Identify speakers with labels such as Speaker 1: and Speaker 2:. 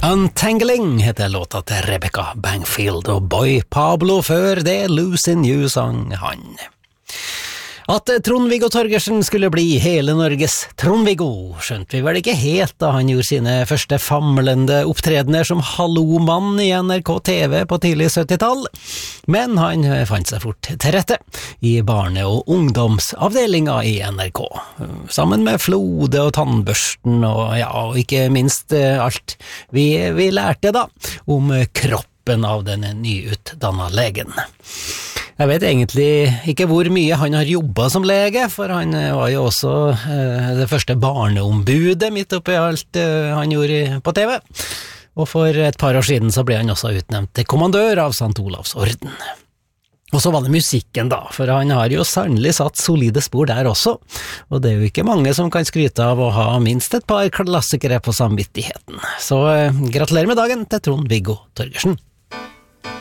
Speaker 1: Untangling heter låta til Rebecca Bangfield, og Boy Pablo før det Losing You sang han. At Trond-Viggo Torgersen skulle bli hele Norges Trond-Viggo, skjønte vi vel ikke helt da han gjorde sine første famlende opptredener som hallomann i NRK TV på tidlig 70-tall, men han fant seg fort til rette i barne- og ungdomsavdelinga i NRK, sammen med Flode og Tannbørsten og ja, og ikke minst alt vi lærte da om kroppen av den nyutdanna legen. Jeg vet egentlig ikke hvor mye han har jobbet som lege, for han var jo også det første barneombudet midt oppi alt han gjorde på TV. Og for et par år siden så ble han også utnevnt til kommandør av St. Olavs orden. Og så var det musikken da, for han har jo sannelig satt solide spor der også, og det er jo ikke mange som kan skryte av å ha minst et par klassikere på samvittigheten. Så gratulerer med dagen til Trond-Viggo Torgersen.